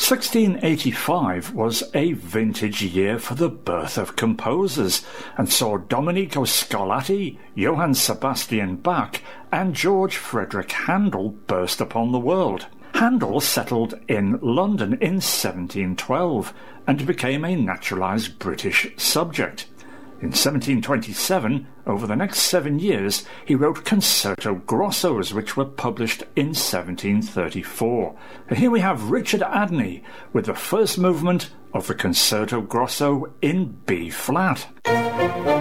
1685 was a vintage year for the birth of composers, and saw Domenico Scarlatti, Johann Sebastian Bach, and George Frederick Handel burst upon the world. Handel settled in London in 1712 and became a naturalised British subject. In 1727, over the next 7 years, he wrote concerto grossos, which were published in 1734. And here we have Richard Adney with the first movement of the Concerto Grosso in B-flat.